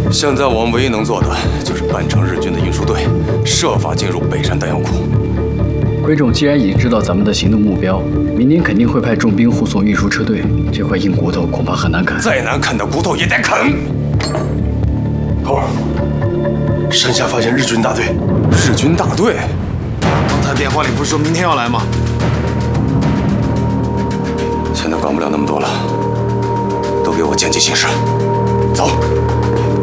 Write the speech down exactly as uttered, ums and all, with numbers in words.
现在我们唯一能做的就是扮成日军的运输队，设法进入北山弹药库。 鬼冢既然已经知道咱们的行动目标，明天肯定会派重兵护送运输车队。这块硬骨头恐怕很难啃。 再难啃的骨头也得啃。 头儿，山下发现日军大队。 日军大队？ 刚才电话里不是说明天要来吗？ 现在管不了那么多了，都给我见机行事。走。